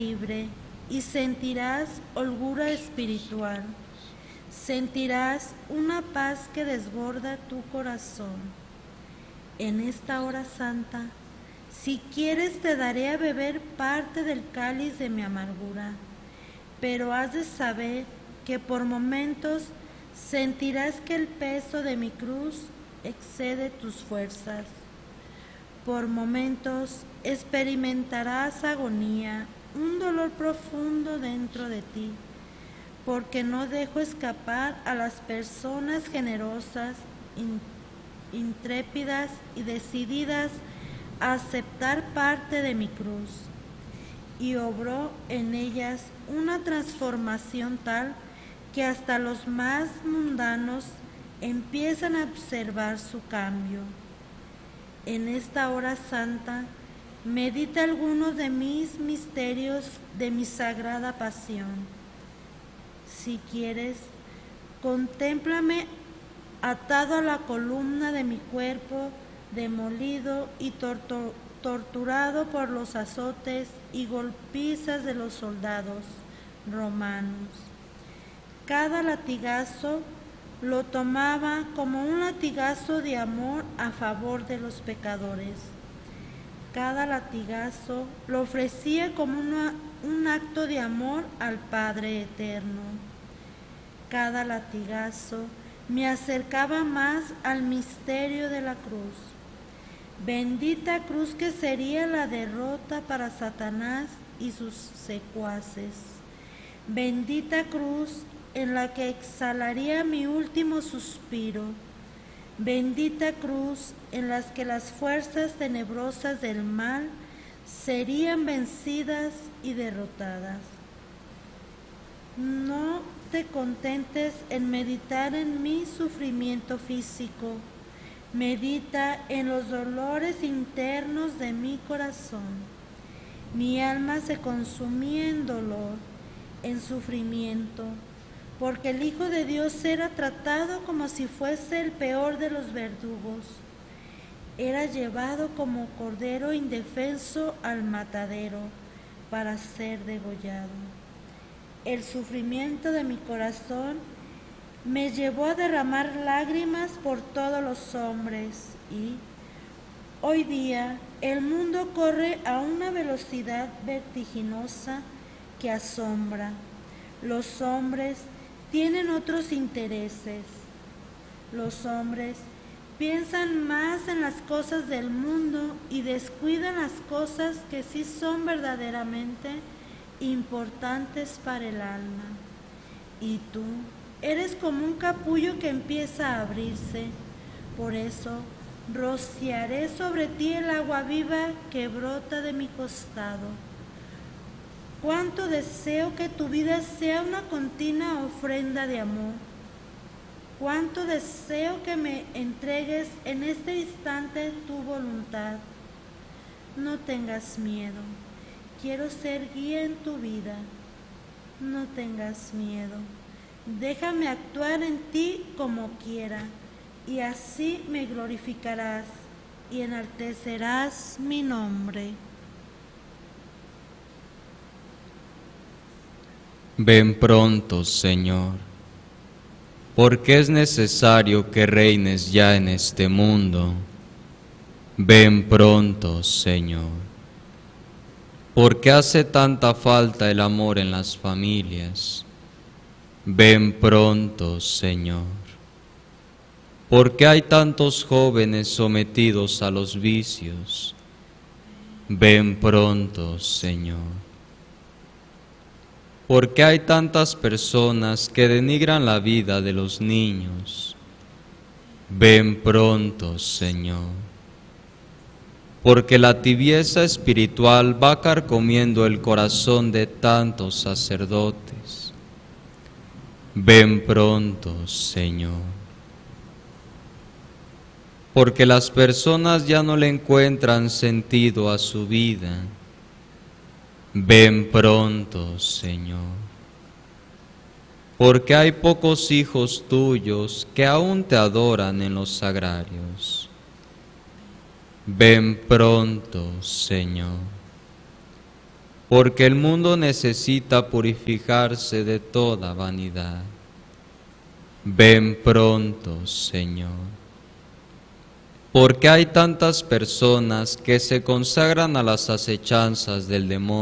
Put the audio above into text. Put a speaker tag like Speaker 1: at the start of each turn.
Speaker 1: libre y sentirás holgura espiritual. Sentirás una paz que desborda tu corazón. En esta hora santa, si quieres te daré a beber parte del cáliz de mi amargura, pero has de saber que por momentos sentirás que el peso de mi cruz excede tus fuerzas. Por momentos experimentarás agonía, un dolor profundo dentro de ti, porque no dejo escapar a las personas generosas, intrépidas y decididas a aceptar parte de mi cruz. Y obró en ellas una transformación tal que hasta los más mundanos empiezan a observar su cambio. En esta hora santa, medita algunos de mis misterios de mi sagrada pasión. Si quieres, contémplame atado a la columna de mi cuerpo, demolido y torturado por los azotes y golpizas de los soldados romanos. Cada latigazo lo tomaba como un latigazo de amor a favor de los pecadores. Cada latigazo lo ofrecía como un acto de amor al Padre Eterno. Cada latigazo me acercaba más al misterio de la cruz. Bendita cruz que sería la derrota para Satanás y sus secuaces. Bendita cruz en la que exhalaría mi último suspiro. Bendita cruz en la que las fuerzas tenebrosas del mal serían vencidas y derrotadas. No te contentes en meditar en mi sufrimiento físico. Medita en los dolores internos de mi corazón. Mi alma se consumía en dolor, en sufrimiento, porque el Hijo de Dios era tratado como si fuese el peor de los verdugos. Era llevado como cordero indefenso al matadero para ser degollado. El sufrimiento de mi corazón me llevó a derramar lágrimas por todos los hombres y hoy día el mundo corre a una velocidad vertiginosa que asombra. Los hombres tienen otros intereses. Los hombres piensan más en las cosas del mundo y descuidan las cosas que sí son verdaderamente importantes para el alma. Y tú eres como un capullo que empieza a abrirse. Por eso rociaré sobre ti el agua viva que brota de mi costado. Cuánto deseo que tu vida sea una continua ofrenda de amor. Cuánto deseo que me entregues en este instante tu voluntad. No tengas miedo. Quiero ser guía en tu vida. No tengas miedo. Déjame actuar en ti como quiera, y así me glorificarás y enaltecerás mi nombre.
Speaker 2: Ven pronto, Señor, porque es necesario que reines ya en este mundo. Ven pronto, Señor, porque hace tanta falta el amor en las familias. Ven pronto, Señor, porque hay tantos jóvenes sometidos a los vicios. Ven pronto, Señor, porque hay tantas personas que denigran la vida de los niños. Ven pronto, Señor, porque la tibieza espiritual va carcomiendo el corazón de tantos sacerdotes. Ven pronto, Señor, porque las personas ya no le encuentran sentido a su vida. Ven pronto, Señor, porque hay pocos hijos tuyos que aún te adoran en los sagrarios. Ven pronto, Señor, porque el mundo necesita purificarse de toda vanidad. Ven pronto, Señor. Porque hay tantas personas que se consagran a las acechanzas del demonio